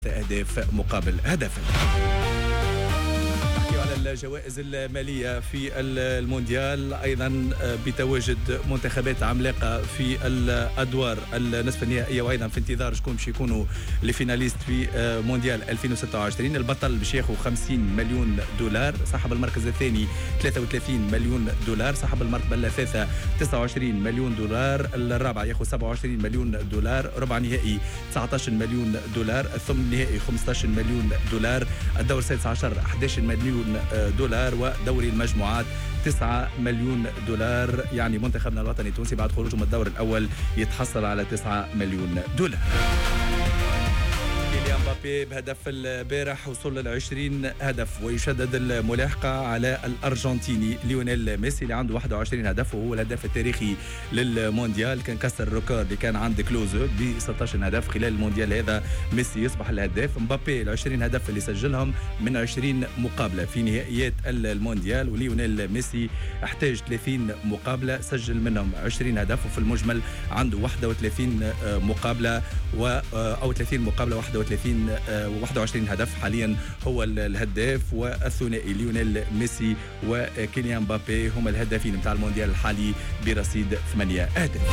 أهداف مقابل هدف. على الجوائز المالية في المونديال أيضا بتواجد منتخبات عملاقة في الأدوار النصف النهائية، وأيضا في انتظار شكون باش يكونوا الفيناليست في مونديال 2026. البطل باش ياخذ 50 مليون دولار، صاحب المركز الثاني 33 مليون دولار، صاحب المرتبة الثالثة 29 مليون دولار، الرابع ياخذ 27 مليون دولار، ربع نهائي 19 مليون دولار، الثمن النهائي 15 مليون دولار، الدور السادس عشر 11 مليون دولار، ودوري المجموعات 9 مليون دولار. يعني منتخبنا الوطني التونسي بعد خروجه من الدور الأول يتحصل على 9 مليون دولار. كيليان مبابي بهدف البارح وصل ل 20 هدف، ويشدد الملاحقة على الأرجنتيني ليونيل ميسي اللي عنده 21 هدف، وهو الهداف التاريخي للمونديال. كان كسر الريكورد اللي كان عند كلوزو ب 16 هدف خلال المونديال هذا. ميسي يصبح الهداف. مبابي ال 20 هدف اللي سجلهم من 20 مقابلة في نهائيات المونديال، وليونيل ميسي احتاج 30 مقابلة سجل منهم 20 هدف، وفي المجمل عنده 31 مقابلة أو 30 مقابلة 21 هدف. حاليا هو الهداف، والثنائي ليونيل ميسي وكيليان مبابي هما الهدافين متاع المونديال الحالي برصيد 8 أهداف.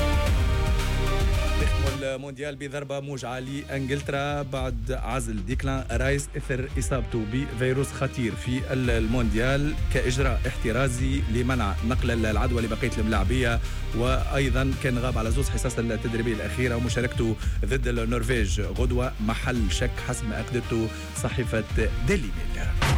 المونديال بضربة موجعة لإنجلترا بعد عزل ديكلان رايس إثر إصابته بفيروس خطير في المونديال كإجراء احترازي لمنع نقل العدوى لبقية الملاعبية، وأيضا كان غاب على زوز حصص التدريبية الأخيرة، ومشاركته ضد النرويج غدوة محل شك حسب ما أكدته صحيفة ديلي ميل.